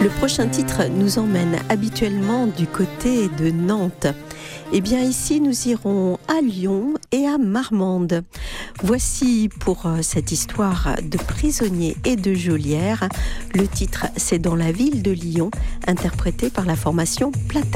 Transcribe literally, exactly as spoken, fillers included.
Le prochain titre nous emmène habituellement du côté de Nantes. Eh bien ici nous irons à Lyon et à Marmande. Voici pour cette histoire de prisonniers et de geôlières. Le titre c'est Dans la ville de Lyon, interprété par la formation Plata.